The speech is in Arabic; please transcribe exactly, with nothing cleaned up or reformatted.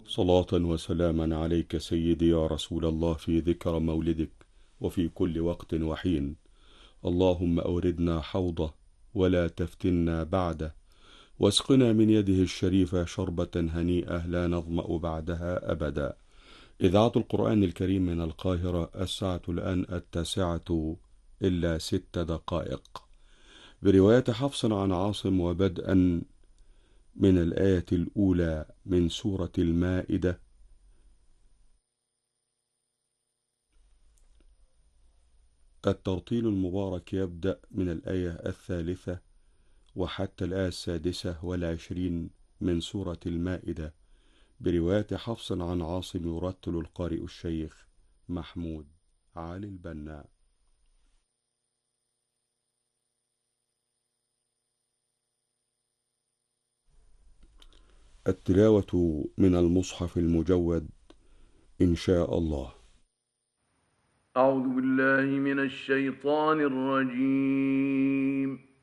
صلاة وسلاما عليك سيدي يا رسول الله في ذكر مولدك وفي كل وقت وحين. اللهم أوردنا حوضه ولا تفتنا بعده، واسقنا من يده الشريفة شربة هنيئة لا نظمأ بعدها أبدا. إذاعة القرآن الكريم من القاهرة، الساعة الآن التاسعة إلا ست دقائق، برواية حفص عن عاصم، وبدءا من الآية الأولى من سورة المائدة. الترتيل المبارك يبدأ من الآية الثالثة وحتى الآية السادسة والعشرين من سورة المائدة، برواية حفص عن عاصم، يرتل القارئ الشيخ محمود علي البنا. التلاوة من المصحف المجود إن شاء الله. أعوذ بالله من الشيطان الرجيم.